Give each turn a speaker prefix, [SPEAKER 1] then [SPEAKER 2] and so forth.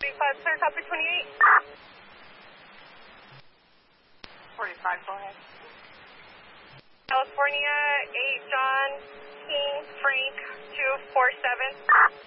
[SPEAKER 1] 45, clear, copy 28. 45, go ahead. California, 8 John, King, Frank, 247.